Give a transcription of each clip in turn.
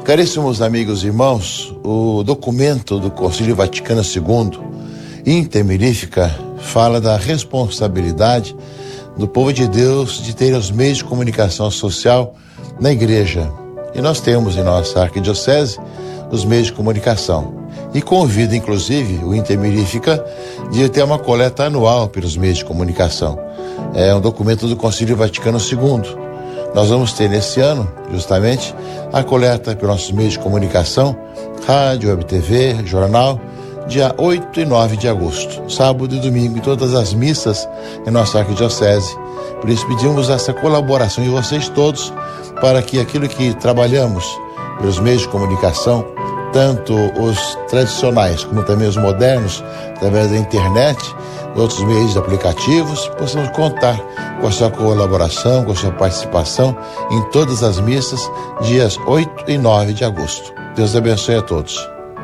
Caríssimos amigos e irmãos, o documento do Concílio Vaticano II, Inter Mirifica, fala da responsabilidade do povo de Deus de ter os meios de comunicação social na igreja. E nós temos em nossa arquidiocese os meios de comunicação. E convida, inclusive, o Inter Mirifica de ter uma coleta anual pelos meios de comunicação. É um documento do Concílio Vaticano II. Nós vamos ter nesse ano, justamente, a coleta pelos nossos meios de comunicação, rádio, web TV, jornal, dia 8 e 9 de agosto, sábado e domingo, em todas as missas em nossa arquidiocese. Por isso pedimos essa colaboração de vocês todos para que aquilo que trabalhamos pelos meios de comunicação, tanto os tradicionais como também os modernos, através da internet, outros meios de aplicativos, possamos contar com a sua colaboração, com a sua participação em todas as missas, dias 8 e 9 de agosto. Deus abençoe a todos.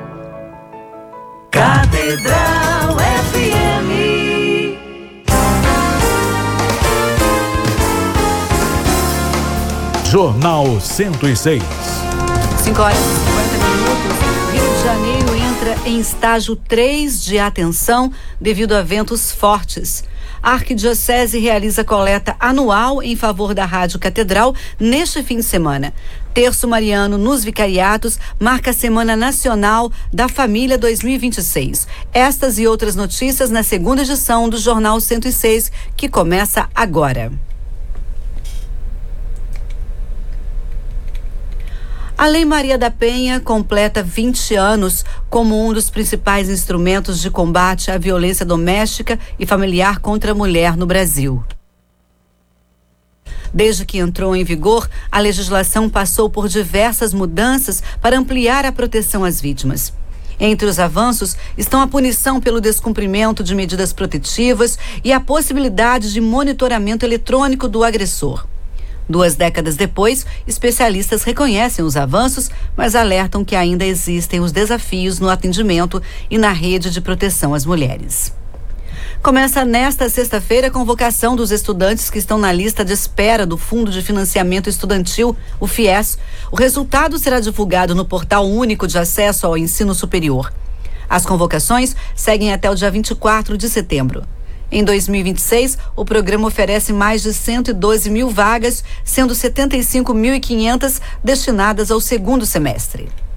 Catedral FM. Jornal 106. 5 horas e 50 minutos. Rio de Janeiro entra em estágio 3 de atenção devido a ventos fortes. A Arquidiocese realiza coleta anual em favor da Rádio Catedral neste fim de semana. Terço Mariano nos Vicariatos marca a Semana Nacional da Família 2026. Estas e outras notícias na segunda edição do Jornal 106, que começa agora. A Lei Maria da Penha completa 20 anos como um dos principais instrumentos de combate à violência doméstica e familiar contra a mulher no Brasil. Desde que entrou em vigor, a legislação passou por diversas mudanças para ampliar a proteção às vítimas. Entre os avanços estão a punição pelo descumprimento de medidas protetivas e a possibilidade de monitoramento eletrônico do agressor. 2 décadas depois, especialistas reconhecem os avanços, mas alertam que ainda existem os desafios no atendimento e na rede de proteção às mulheres. Começa nesta sexta-feira a convocação dos estudantes que estão na lista de espera do Fundo de Financiamento Estudantil, o FIES. O resultado será divulgado no Portal Único de Acesso ao Ensino Superior. As convocações seguem até o dia 24 de setembro. Em 2026, o programa oferece mais de 112 mil vagas, sendo 75.500 destinadas ao segundo semestre.